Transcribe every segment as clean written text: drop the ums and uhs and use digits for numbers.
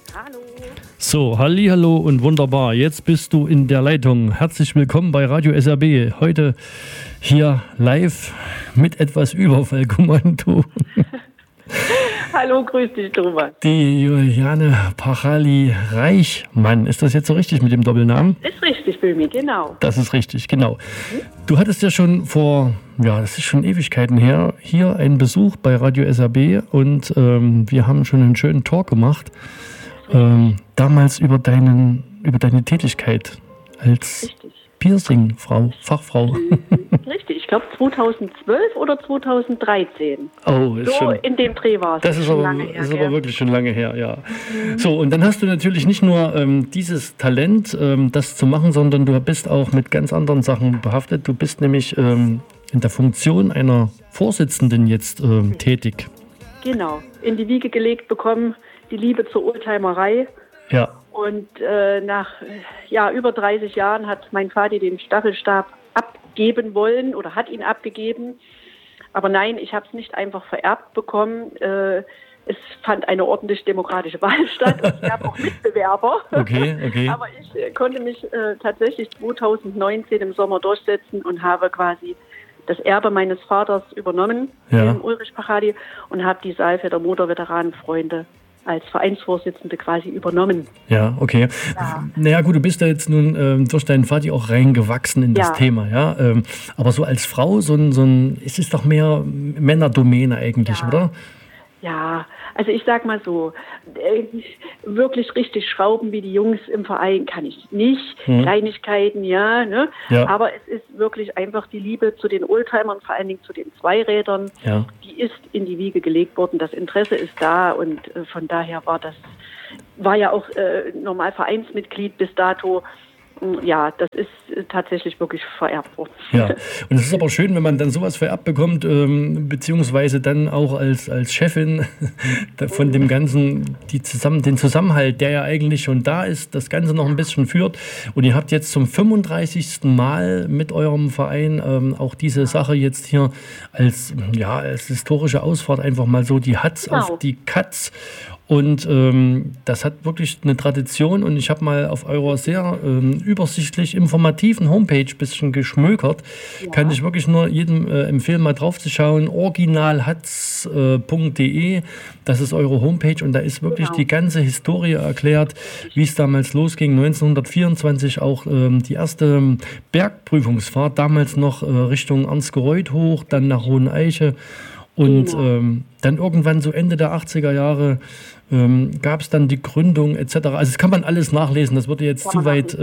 Hallo. So, hallihallo und wunderbar. Jetzt bist du in der Leitung. Herzlich willkommen bei Radio SRB. Heute hier live mit etwas Überfallkommando. Hallo, grüß dich, Thomas. Die Juliane Pachali-Reichmann. Ist das jetzt so richtig mit dem Doppelnamen? Ist richtig, Böhmi, genau. Das ist richtig, genau. Du hattest ja schon das ist schon Ewigkeiten her, hier einen Besuch bei Radio SRB und wir haben schon einen schönen Talk gemacht. Damals über deine Tätigkeit als Piercing-Fachfrau. Richtig, ich glaube 2012 oder 2013. Oh, ist so schon, in dem Dreh war es. Das ist aber wirklich schon lange her, ja. So, und dann hast du natürlich nicht nur dieses Talent, das zu machen, sondern du bist auch mit ganz anderen Sachen behaftet. Du bist nämlich in der Funktion einer Vorsitzenden jetzt tätig. Genau, in die Wiege gelegt bekommen, die Liebe zur Oldtimerei. Ja. Und nach über 30 Jahren hat mein Vati den Staffelstab abgeben wollen oder hat ihn abgegeben. Aber nein, ich habe es nicht einfach vererbt bekommen. Es fand eine ordentlich demokratische Wahl statt und es gab auch Mitbewerber. Okay. Aber ich konnte mich tatsächlich 2019 im Sommer durchsetzen und habe quasi das Erbe meines Vaters übernommen, Ulrich Pachali, und habe die Saalfelder Motorveteranenfreunde als Vereinsvorsitzende quasi übernommen. Ja, okay. Ja. Naja gut, du bist da jetzt nun durch deinen Vati auch reingewachsen in das Thema, ja. Aber so als Frau, es ist doch mehr Männerdomäne eigentlich, oder? Ja, also ich sag mal so, wirklich richtig schrauben wie die Jungs im Verein kann ich nicht. Kleinigkeiten, aber es ist wirklich einfach die Liebe zu den Oldtimern, vor allen Dingen zu den Zweirädern, die ist in die Wiege gelegt worden. Das Interesse ist da und von daher war ja auch normal Vereinsmitglied bis dato. Ja, das ist tatsächlich wirklich vererbt worden. Ja, und es ist aber schön, wenn man dann sowas vererbt bekommt, beziehungsweise dann auch als Chefin von dem Ganzen den Zusammenhalt, der ja eigentlich schon da ist, das Ganze noch ein bisschen führt. Und ihr habt jetzt zum 35. Mal mit eurem Verein auch diese Sache jetzt hier als historische Ausfahrt einfach mal so die Hatz auf die Katz. Und das hat wirklich eine Tradition und ich habe mal auf eurer sehr übersichtlich informativen Homepage ein bisschen geschmökert. Kann ich wirklich nur jedem empfehlen, mal drauf zu schauen. originalhatz.de, das ist eure Homepage und da ist wirklich die ganze Historie erklärt, wie es damals losging. 1924 auch die erste Bergprüfungsfahrt, damals noch Richtung Ansgereuth hoch, dann nach Hoheneiche. Und dann irgendwann so Ende der 80er Jahre gab es dann die Gründung etc. Also das kann man alles nachlesen, das würde jetzt zu weit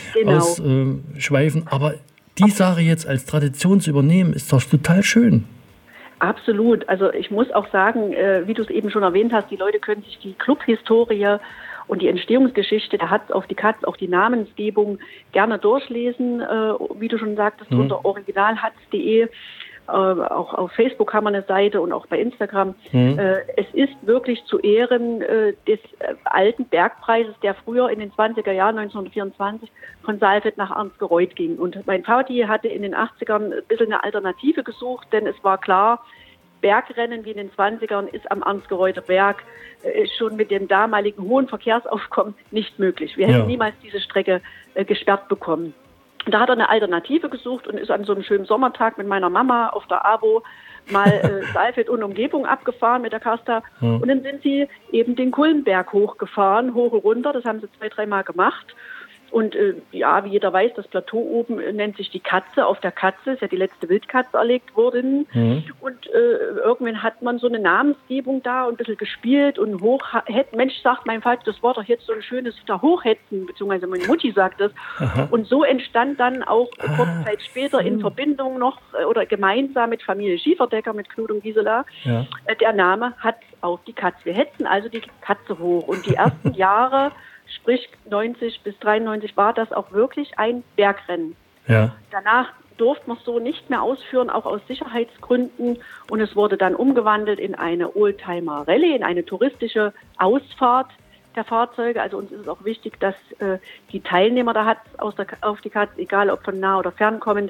ausschweifen. Aber die Sache jetzt als Tradition zu übernehmen, ist doch total schön. Absolut. Also ich muss auch sagen, wie du es eben schon erwähnt hast, die Leute können sich die Clubhistorie und die Entstehungsgeschichte der Hatz auf die Katz, auch die Namensgebung gerne durchlesen, wie du schon sagtest, unter originalhatz.de. Auch auf Facebook haben wir eine Seite und auch bei Instagram. Es ist wirklich zu Ehren des alten Bergpreises, der früher in den 20er Jahren, 1924, von Saalfeld nach Ansgereuth ging. Und mein Vati hatte in den 80ern ein bisschen eine Alternative gesucht, denn es war klar, Bergrennen wie in den 20ern ist am Ansgereuter Berg schon mit dem damaligen hohen Verkehrsaufkommen nicht möglich. Wir hätten niemals diese Strecke gesperrt bekommen. Da hat er eine Alternative gesucht und ist an so einem schönen Sommertag mit meiner Mama auf der AWO mal Saalfeld und Umgebung abgefahren mit der Casta. Und dann sind sie eben den Kullenberg hochgefahren, hoch und runter. Das haben sie 2-3 Mal gemacht. Und wie jeder weiß, das Plateau oben nennt sich die Katze. Auf der Katze ist ja die letzte Wildkatze erlegt worden. Und irgendwann hat man so eine Namensgebung da und ein bisschen gespielt und Mensch, sagt mein Vater, das war doch jetzt so ein schönes da Hochhetzen, beziehungsweise meine Mutti sagt das. Und so entstand dann auch kurze Zeit später in Verbindung noch oder gemeinsam mit Familie Schieferdecker, mit Knut und Gisela, der Name Hatz auf die Katz. Wir hetzen also die Katze hoch. Und die ersten Jahre, sprich 90 bis 93, war das auch wirklich ein Bergrennen. Danach durfte man es so nicht mehr ausführen, auch aus Sicherheitsgründen. Und es wurde dann umgewandelt in eine Oldtimer-Rallye, in eine touristische Ausfahrt der Fahrzeuge. Also uns ist es auch wichtig, dass die Teilnehmer der Hatz auf die Katz, egal ob von nah oder fern kommend,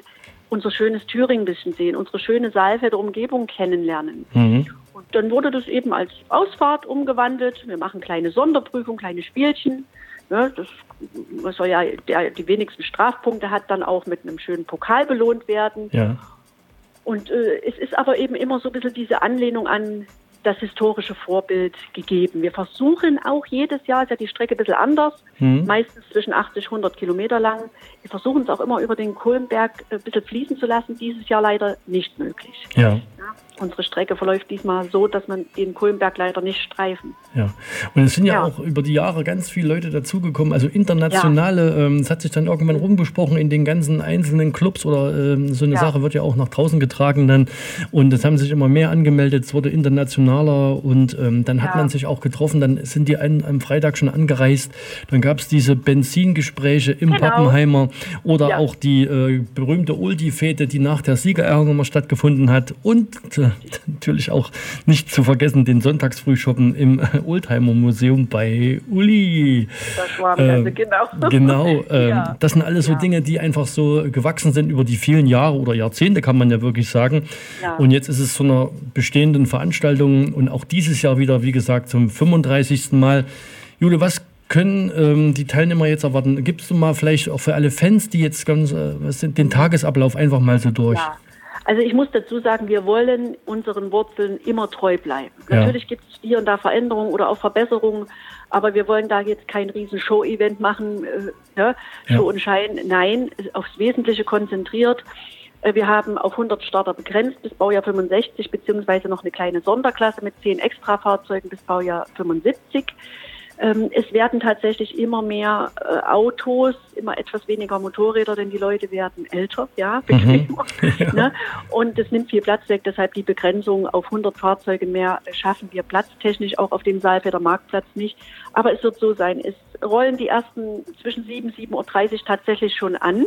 unser schönes Thüringen ein bisschen sehen, unsere schöne Saalfelder Umgebung kennenlernen. Und dann wurde das eben als Ausfahrt umgewandelt. Wir machen kleine Sonderprüfungen, kleine Spielchen. Ja, das soll ja, der die wenigsten Strafpunkte hat, dann auch mit einem schönen Pokal belohnt werden. Ja. Und es ist aber eben immer so ein bisschen diese Anlehnung an das historische Vorbild gegeben. Wir versuchen auch jedes Jahr, ist ja die Strecke ein bisschen anders, meistens zwischen 80 und 100 Kilometer lang. Wir versuchen es auch immer über den Kulmberg ein bisschen fließen zu lassen. Dieses Jahr leider nicht möglich. Ja. Unsere Strecke verläuft diesmal so, dass man den Kulmberg leider nicht streifen. Ja, und es sind ja auch über die Jahre ganz viele Leute dazugekommen, also internationale, es hat sich dann irgendwann rumgesprochen in den ganzen einzelnen Clubs oder so eine Sache wird ja auch nach draußen getragen dann und es haben sich immer mehr angemeldet, es wurde internationaler und dann hat man sich auch getroffen, dann sind die am Freitag schon angereist, dann gab es diese Benzingespräche im Pappenheimer oder auch die berühmte Oldie-Fete, die nach der Siegerehrung immer stattgefunden hat und natürlich auch nicht zu vergessen den Sonntagsfrühschoppen im Oldtimer Museum bei Uli. Das war genau. Genau, das sind alles so Dinge, die einfach so gewachsen sind über die vielen Jahre oder Jahrzehnte, kann man ja wirklich sagen. Ja. Und jetzt ist es zu einer bestehenden Veranstaltung und auch dieses Jahr wieder, wie gesagt, zum 35. Mal. Jule, was können die Teilnehmer jetzt erwarten? Gibst du mal vielleicht auch für alle Fans, die jetzt den Tagesablauf einfach mal so durch? Ja. Also ich muss dazu sagen, wir wollen unseren Wurzeln immer treu bleiben. Ja. Natürlich gibt es hier und da Veränderungen oder auch Verbesserungen, aber wir wollen da jetzt kein riesen Show-Event machen, Show und Schein. Nein, aufs Wesentliche konzentriert. Wir haben auf 100 Starter begrenzt bis Baujahr 65, beziehungsweise noch eine kleine Sonderklasse mit 10 Extrafahrzeugen bis Baujahr 75. Es werden tatsächlich immer mehr Autos, immer etwas weniger Motorräder, denn die Leute werden älter, bequemer. Ne? Und es nimmt viel Platz weg, deshalb die Begrenzung auf 100 Fahrzeuge mehr schaffen wir platztechnisch auch auf dem Saalfelder Marktplatz nicht. Aber es wird so sein, es rollen die ersten zwischen 7:30 Uhr tatsächlich schon an.